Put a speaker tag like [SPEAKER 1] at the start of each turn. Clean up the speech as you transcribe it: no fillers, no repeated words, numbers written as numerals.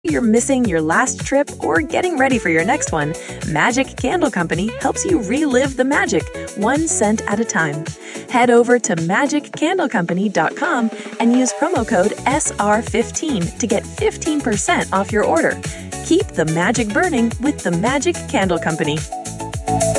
[SPEAKER 1] You're missing your last trip or getting ready for your next one, Magic Candle Company helps you relive the magic 1 scent at a time. Head over to magiccandlecompany.com and use promo code SR15 to get 15% off your order. Keep the magic burning with the Magic Candle Company.